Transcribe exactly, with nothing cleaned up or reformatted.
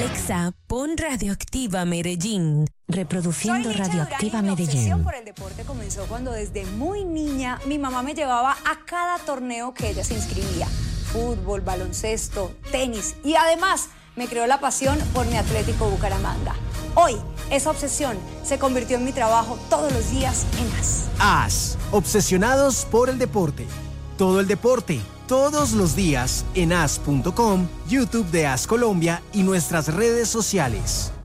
Alexa, pon Radioactiva Medellín. Reproduciendo Radioactiva Mi Medellín. obsesión por el deporte comenzó cuando desde muy niña mi mamá me llevaba a cada torneo que ella se inscribía. Fútbol, baloncesto, tenis y además me creó la pasión por mi Atlético Bucaramanga. Hoy, esa obsesión se convirtió en mi trabajo todos los días en A S. A S, obsesionados por el deporte. Todo el deporte, todos los días en A S punto com, YouTube de A S Colombia y nuestras redes sociales.